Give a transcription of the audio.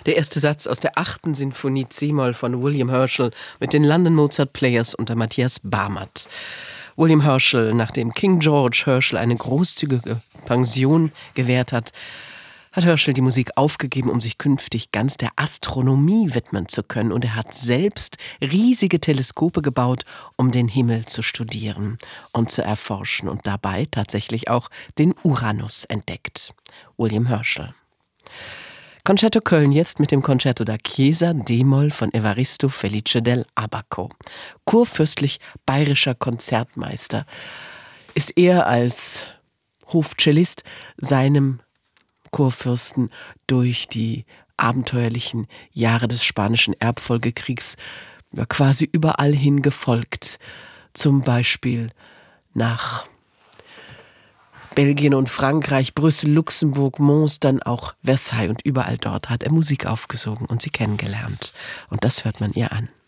Der erste Satz aus der 8. Sinfonie C-Moll von William Herschel mit den London Mozart Players unter Matthias Barmert. William Herschel, nachdem King George Herschel eine großzügige Pension gewährt hat Herschel die Musik aufgegeben, um sich künftig ganz der Astronomie widmen zu können. Und er hat selbst riesige Teleskope gebaut, um den Himmel zu studieren und zu erforschen. Und dabei tatsächlich auch den Uranus entdeckt. William Herschel. Concerto Köln jetzt mit dem Concerto da Chiesa D-Moll von Evaristo Felice del Abaco. Kurfürstlich bayerischer Konzertmeister ist er als Hofcellist seinem Kurfürsten durch die abenteuerlichen Jahre des Spanischen Erbfolgekriegs quasi überall hin gefolgt. Zum Beispiel nach Belgien und Frankreich, Brüssel, Luxemburg, Mons, dann auch Versailles. Und überall dort hat er Musik aufgesogen und sie kennengelernt. Und das hört man ihr an.